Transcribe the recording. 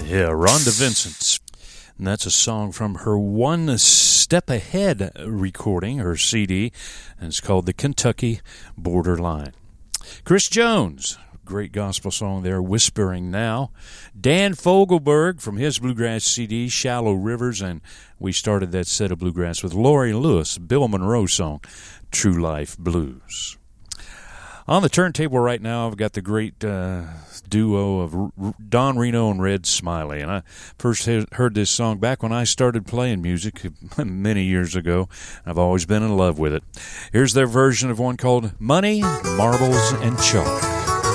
Yeah, Rhonda Vincent. And that's a song from her One Step Ahead recording, her CD, and it's called The Kentucky Borderline. Chris Jones, great gospel song there, Whispering Now. Dan Fogelberg from his bluegrass CD, Shallow Rivers, and we started that set of bluegrass with Laurie Lewis, Bill Monroe song, True Life Blues. On the turntable right now, I've got the great duo of Don Reno and Red Smiley. And I first heard this song back when I started playing music many years ago. I've always been in love with it. Here's their version of one called Money, Marbles, and Chalk.